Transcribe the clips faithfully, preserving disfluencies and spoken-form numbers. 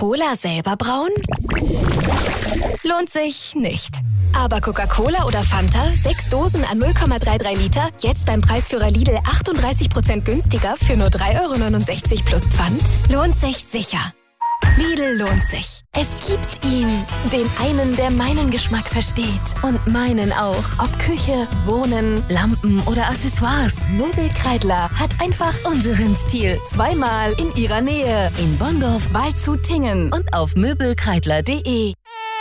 Cola selber brauen? Lohnt sich nicht. Aber Coca-Cola oder Fanta, sechs Dosen an null Komma dreiunddreißig Liter, jetzt beim Preisführer Lidl achtunddreißig Prozent günstiger für nur drei Euro neunundsechzig plus Pfand? Lohnt sich sicher. Lidl lohnt sich. Es gibt ihn, den einen, der meinen Geschmack versteht. Und meinen auch. Ob Küche, Wohnen, Lampen oder Accessoires. Möbelkreidler hat einfach unseren Stil. Zweimal in ihrer Nähe. In Bonndorf, Waldshut, Tingen und auf möbelkreidler punkt de.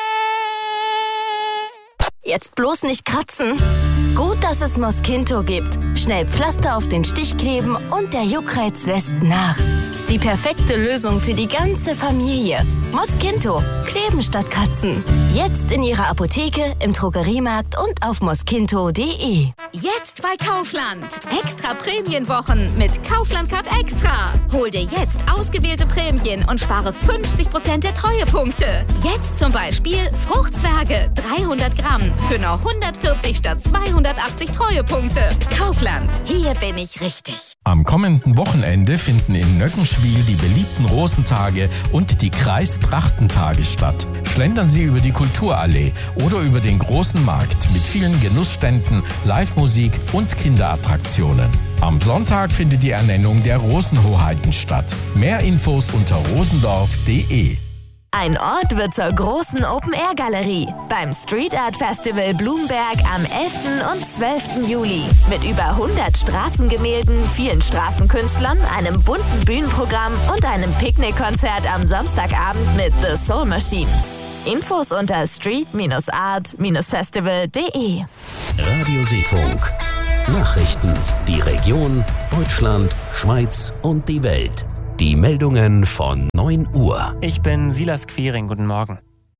Jetzt bloß nicht kratzen. Gut, dass es Mosquinto gibt. Schnell Pflaster auf den Stich kleben und der Juckreiz lässt nach. Die perfekte Lösung für die ganze Familie. Mosquinto. Kleben statt kratzen. Jetzt in Ihrer Apotheke, im Drogeriemarkt und auf mosquinto punkt de. Jetzt bei Kaufland. Extra Prämienwochen mit Kaufland Card Extra. Hol dir jetzt ausgewählte Prämien und spare fünfzig Prozent der Treuepunkte. Jetzt zum Beispiel Fruchtzwerge dreihundert Gramm für nur hundertvierzig statt zweihundertachtzig Treuepunkte. Kaufland. Hier bin ich richtig. Am kommenden Wochenende finden in Nöckenschwil die beliebten Rosentage und die Kreistrachtentage statt. Schlendern Sie über die Kulturallee oder über den großen Markt mit vielen Genussständen, Live-Musik und Kinderattraktionen. Am Sonntag findet die Ernennung der Rosenhoheiten statt. Mehr Infos unter rosendorf punkt de. Ein Ort wird zur großen Open-Air-Galerie beim Street Art Festival Blumberg am elften und zwölften Juli. Mit über hundert Straßengemälden, vielen Straßenkünstlern, einem bunten Bühnenprogramm und einem Picknickkonzert am Samstagabend mit The Soul Machine. Infos unter street art festival punkt de. Radio Seefunk. Nachrichten, die Region, Deutschland, Schweiz und die Welt. Die Meldungen von neun Uhr. Ich bin Silas Quiring, guten Morgen.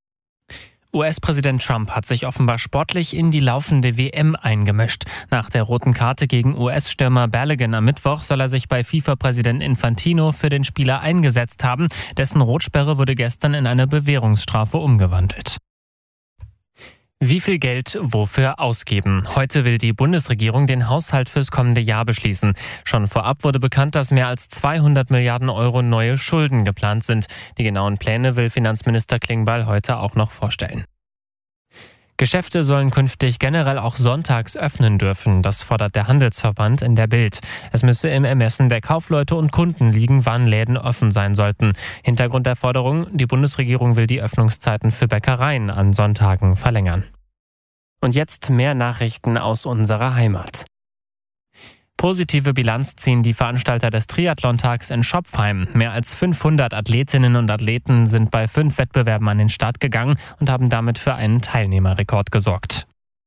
U S-Präsident Trump hat sich offenbar sportlich in die laufende W M eingemischt. Nach der roten Karte gegen U S-Stürmer Balogun am Mittwoch soll er sich bei FIFA-Präsident Infantino für den Spieler eingesetzt haben. Dessen Rotsperre wurde gestern in eine Bewährungsstrafe umgewandelt. Wie viel Geld wofür ausgeben? Heute will die Bundesregierung den Haushalt fürs kommende Jahr beschließen. Schon vorab wurde bekannt, dass mehr als zweihundert Milliarden Euro neue Schulden geplant sind. Die genauen Pläne will Finanzminister Klingbeil heute auch noch vorstellen. Geschäfte sollen künftig generell auch sonntags öffnen dürfen. Das fordert der Handelsverband in der Bild. Es müsse im Ermessen der Kaufleute und Kunden liegen, wann Läden offen sein sollten. Hintergrund der Forderung: Die Bundesregierung will die Öffnungszeiten für Bäckereien an Sonntagen verlängern. Und jetzt mehr Nachrichten aus unserer Heimat. Positive Bilanz ziehen die Veranstalter des Triathlon-Tags in Schopfheim. Mehr als fünfhundert Athletinnen und Athleten sind bei fünf Wettbewerben an den Start gegangen und haben damit für einen Teilnehmerrekord gesorgt.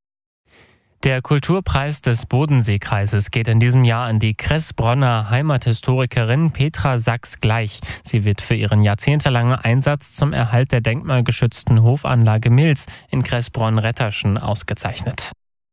Der Kulturpreis des Bodenseekreises geht in diesem Jahr an die Kressbronner Heimathistorikerin Petra Sachs-Gleich. Sie wird für ihren jahrzehntelangen Einsatz zum Erhalt der denkmalgeschützten Hofanlage Milz in Kressbronn-Retterschen ausgezeichnet.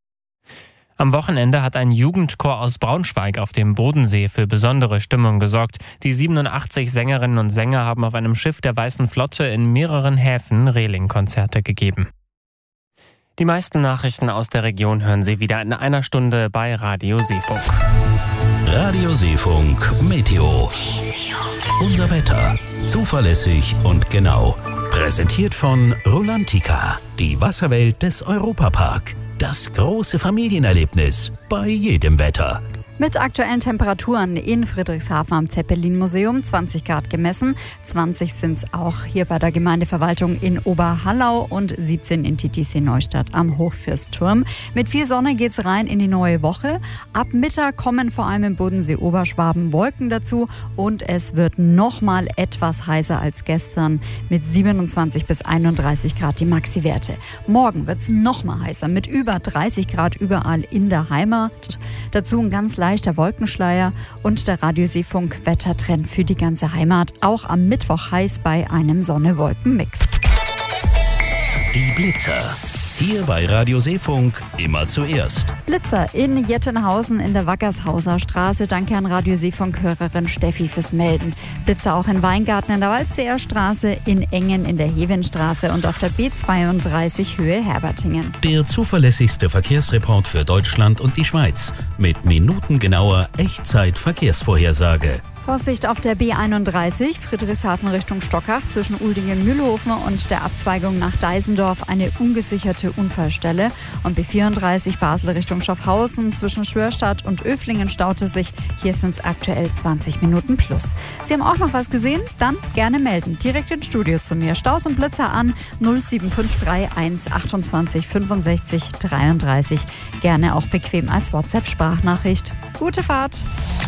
Am Wochenende hat ein Jugendchor aus Braunschweig auf dem Bodensee für besondere Stimmung gesorgt. Die siebenundachtzig Sängerinnen und Sänger haben auf einem Schiff der Weißen Flotte in mehreren Häfen Reling-Konzerte gegeben. Die meisten Nachrichten aus der Region hören Sie wieder in einer Stunde bei Radio Seefunk. Radio Seefunk Meteo. Unser Wetter. Zuverlässig und genau. Präsentiert von Rolantica. Die Wasserwelt des Europapark. Das große Familienerlebnis bei jedem Wetter. Mit aktuellen Temperaturen in Friedrichshafen am Zeppelin-Museum zwanzig Grad gemessen. zwanzig sind es auch hier bei der Gemeindeverwaltung in Oberhallau und siebzehn in Titisee-Neustadt am Hochfürstturm. Mit viel Sonne geht's rein in die neue Woche. Ab Mittag kommen vor allem im Bodensee-Oberschwaben Wolken dazu und es wird nochmal etwas heißer als gestern mit siebenundzwanzig bis einunddreißig Grad die Maxi-Werte. Morgen wird's nochmal heißer mit über dreißig Grad überall in der Heimat. Dazu ein ganz leichter Wolkenschleier und der Radio Seefunk Wettertrend für die ganze Heimat. Auch am Mittwoch heiß bei einem Sonne-Wolken-Mix. Die Blitzer. Hier bei Radio Seefunk immer zuerst. Blitzer in Jettenhausen in der Wackershauser Straße. Danke an Radio Seefunk-Hörerin Steffi fürs Melden. Blitzer auch in Weingarten in der Waldseer Straße, in Engen in der Hevenstraße und auf der B zweiunddreißig Höhe Herbertingen. Der zuverlässigste Verkehrsreport für Deutschland und die Schweiz. Mit minutengenauer Echtzeit-Verkehrsvorhersage. Vorsicht auf der B einunddreißig, Friedrichshafen Richtung Stockach, zwischen Uldingen-Mühlhofen und der Abzweigung nach Deisendorf eine ungesicherte Unfallstelle. Und B vierunddreißig, Basel Richtung Schaffhausen, zwischen Schwörstadt und Öflingen staute sich. Hier sind es aktuell zwanzig Minuten plus. Sie haben auch noch was gesehen? Dann gerne melden. Direkt ins Studio zu mir. Staus und Blitzer an null sieben fünf drei eins achtundzwanzig fünfundsechzig dreiunddreißig. Gerne auch bequem als WhatsApp-Sprachnachricht. Gute Fahrt!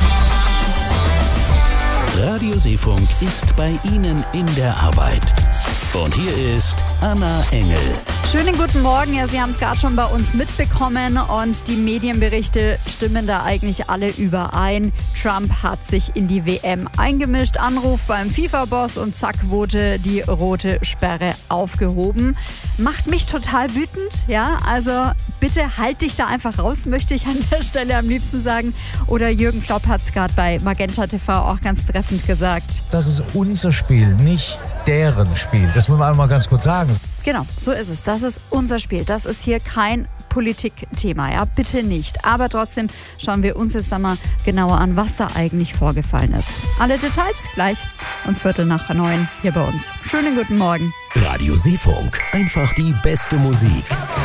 Radio Seefunk ist bei Ihnen in der Arbeit. Und hier ist Anna Engel. Schönen guten Morgen. Ja, Sie haben es gerade schon bei uns mitbekommen und die Medienberichte stimmen da eigentlich alle überein. Trump hat sich in die W M eingemischt, Anruf beim FIFA-Boss und zack wurde die rote Sperre aufgehoben. Macht mich total wütend, ja, also bitte halt dich da einfach raus, möchte ich an der Stelle am liebsten sagen. Oder Jürgen Klopp hat es gerade bei Magenta T V auch ganz treffend gesagt. Das ist unser Spiel, nicht deren Spiel. Das muss man einmal ganz kurz sagen. Genau, so ist es. Das ist unser Spiel. Das ist hier kein Politikthema, ja, bitte nicht. Aber trotzdem schauen wir uns jetzt einmal genauer an, was da eigentlich vorgefallen ist. Alle Details gleich um Viertel nach neun hier bei uns. Schönen guten Morgen. Radio Seefunk, einfach die beste Musik.